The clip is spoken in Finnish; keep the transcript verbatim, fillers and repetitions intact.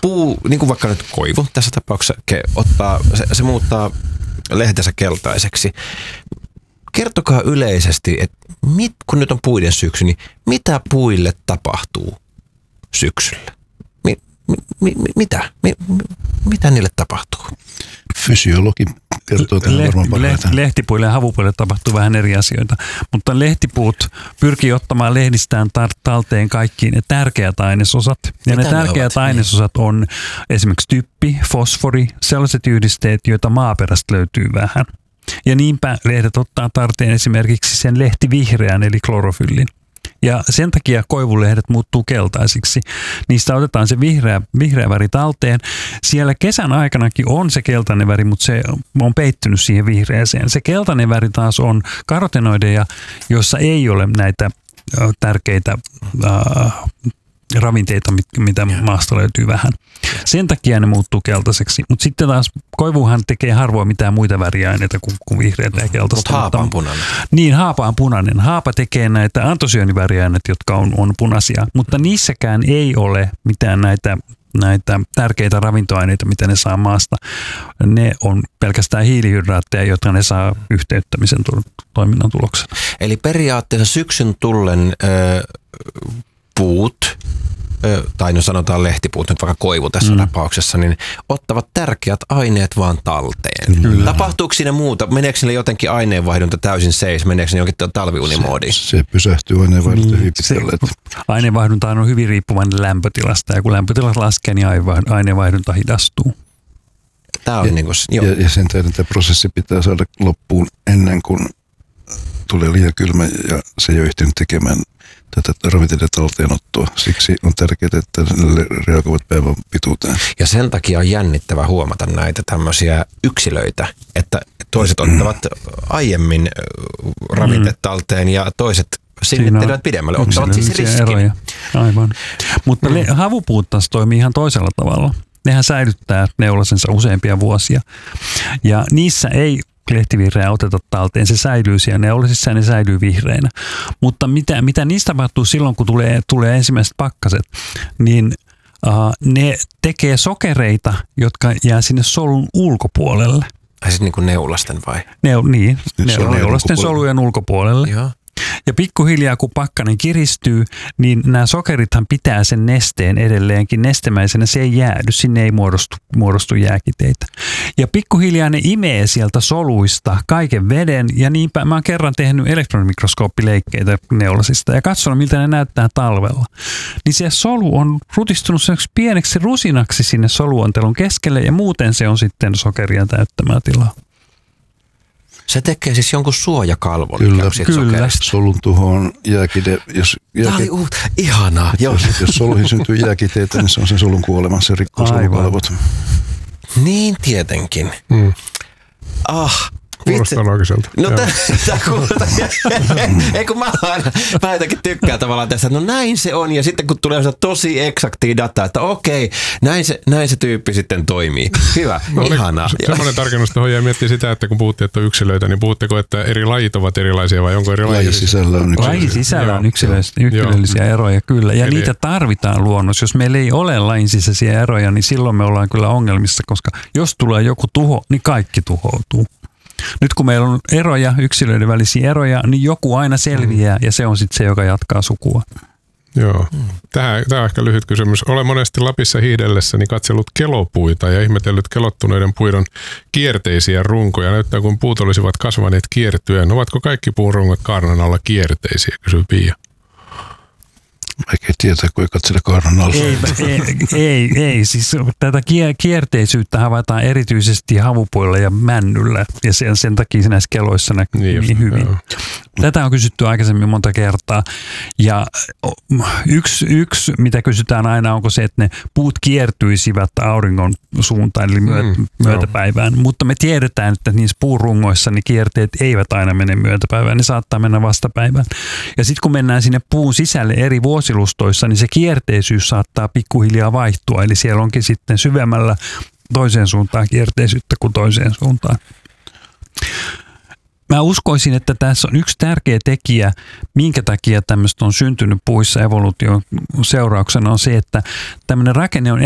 puu, niin kuin vaikka nyt koivu tässä tapauksessa, ottaa, se, se muuttaa lehtensä keltaiseksi. Kertokaa yleisesti, että mit, kun nyt on puiden syksy, niin mitä puille tapahtuu syksyllä? Mi, mi, mi, mitä? Mi, mi, mitä niille tapahtuu? Fysiologi kertoo tähän Lehti, varmaan parhaiten. Lehtipuille ja havupuille tapahtuu vähän eri asioita, mutta lehtipuut pyrkii ottamaan lehdistään tar- talteen kaikkiin ne tärkeät ainesosat. Ja mitä ne ne tärkeät ovat? ainesosat on esimerkiksi typpi, fosfori, sellaiset yhdisteet, joita maaperästä löytyy vähän. Ja niinpä lehdet ottaa tarteen esimerkiksi sen lehtivihreän eli klorofyllin. Ja sen takia koivulehdet muuttuu keltaisiksi. Niistä otetaan se vihreä, vihreä väri talteen. Siellä kesän aikanakin on se keltainen väri, mutta se on peittynyt siihen vihreäseen. Se keltainen väri taas on karotenoideja, joissa ei ole näitä äh, tärkeitä äh, ravinteita, mitä maasta löytyy vähän. Sen takia ne muuttuu keltaiseksi. Mutta sitten taas koivuhan tekee harvoin mitään muita väriaineita kuin, kuin vihreätä ja keltaista. Mutta haapa on punainen. Niin, haapa on punainen. Haapa tekee näitä antosyöniväriaineita, jotka on, on punaisia, mutta niissäkään ei ole mitään näitä, näitä tärkeitä ravintoaineita, mitä ne saa maasta. Ne on pelkästään hiilihydraatteja, jotka ne saa yhteyttämisen toiminnan tuloksena. Eli periaatteessa syksyn tullen ö, puut, ö, tai no sanotaan lehtipuut, nyt vaikka koivu tässä mm. tapauksessa, niin ottavat tärkeät aineet vaan talteen. Kyllä. Tapahtuuko siinä muuta? Meneekö sille jotenkin aineenvaihdunta täysin seis? Meneekö ne jonkin talviunimoodiin? Se, se pysähtyy aineenvaihdunta Niin, hyvin pitkälle. Aineenvaihdunta on hyvin riippuvainen lämpötilasta, ja kun lämpötila laskee, niin aineenvaihdunta hidastuu. Tämä on ja, niin kuin, joo. ja, ja sen tähden tämä prosessi pitää saada loppuun ennen kuin tulee liian kylmä ja se ei ole ehtinyt tekemään tätä ravinteiden talteenottoa. Siksi on tärkeää, että ne reagoivat päivän pituuteen. Ja sen takia on jännittävä huomata näitä tämmöisiä yksilöitä, että toiset ottavat aiemmin ravinteet talteen ja toiset sinnittelevät pidemmälle, ottavat siis riskin. Eroja. Aivan. Mutta mm. havupuut taas toimii ihan toisella tavalla. Nehän säilyttää neulasensa useampia vuosia ja niissä ei lehtivihreää oteta talteen, se säilyy siellä neulasissa ja ne säilyy vihreinä. Mutta mitä, mitä niistä tapahtuu silloin, kun tulee, tulee ensimmäiset pakkaset, niin uh, ne tekee sokereita, jotka jää sinne solun ulkopuolelle. Ai siis niin kuin neulasten vai? Ne, niin, Nyt ne, se on neulasten solujen ulkopuolelle. Joo. Ja pikkuhiljaa, kun pakkanen kiristyy, niin nämä sokerithan pitää sen nesteen edelleenkin nestemäisenä. Se ei jäädy, sinne ei muodostu, muodostu jääkiteitä. Ja pikkuhiljaa ne imee sieltä soluista kaiken veden. Ja niinpä mä oon kerran tehnyt elektronimikroskooppileikkeitä neulasista ja katsonut, miltä ne näyttää talvella. Niin se solu on rutistunut pieneksi rusinaksi sinne soluontelun keskelle ja muuten se on sitten sokeria täyttämää tilaa. Se tekee siis jonkun suojakalvon. Kyllä, kyllä. Solun tuhoon jääkide. Jos, jääkide, Ai, uh, ihanaa. jos, jos soluihin syntyy jääkiteitä, niin se on sen solun kuolema. Se rikkoo solukalvot. Niin tietenkin. Mm. Ah, kuulostaa loogiselta. No tämä kuulostaa. Ei kun mä aina, mä jotenkin tykkään tavallaan tässä, että no näin se on. Ja sitten kun tulee tosi eksaktia dataa, että okei, näin se, näin se tyyppi sitten toimii. Hyvä, no, ihanaa. Se, semmoinen tarkennus tuohon ja miettii sitä, että kun puhutte, että on yksilöitä, niin puhutteko, että eri lajit ovat erilaisia vai onko eri lajit sisällä on yksilöllisiä? Lajin sisällä on yksilöllisiä eroja, kyllä. Ja Eli... niitä tarvitaan luonnossa. Jos meillä ei ole lajin sisäisiä eroja, niin silloin me ollaan kyllä ongelmissa, koska jos tulee joku tuho, niin kaikki tuhoutuu. Nyt kun meillä on eroja, yksilöiden välisiä eroja, niin joku aina selviää ja se on sitten se, joka jatkaa sukua. Joo. Tähän, tämä on ehkä lyhyt kysymys. Olen monesti Lapissa hiihdellessäni katsellut kelopuita ja ihmetellyt kelottuneiden puiden kierteisiä runkoja. Näyttää, kun puut olisivat kasvaneet kiertyen. Ovatko kaikki puun rungot kaarnan alla kierteisiä, kysyy Pia. Eikä tietää, kun ei katsele kaarnan alla. Ei, ei, ei, ei. Siis tätä kierteisyyttä havaitaan erityisesti havupuilla ja männyllä ja sen, sen takia näissä keloissa näkyy niin, niin hyvin. Joo. Tätä on kysytty aikaisemmin monta kertaa ja yksi, yksi, mitä kysytään aina, onko se, että ne puut kiertyisivät auringon suuntaan, eli myöt, mm, myötäpäivään, no. Mutta me tiedetään, että niissä puurungoissa niin kierteet eivät aina mene myötäpäivään, ne saattaa mennä vastapäivään. Ja sitten kun mennään sinne puun sisälle eri vuosilustoissa, niin se kierteisyys saattaa pikkuhiljaa vaihtua, eli siellä onkin sitten syvemmällä toiseen suuntaan kierteisyyttä kuin toiseen suuntaan. Mä uskoisin, että tässä on yksi tärkeä tekijä, minkä takia tämmöistä on syntynyt puissa evoluution seurauksena, on se, että tämmöinen rakenne on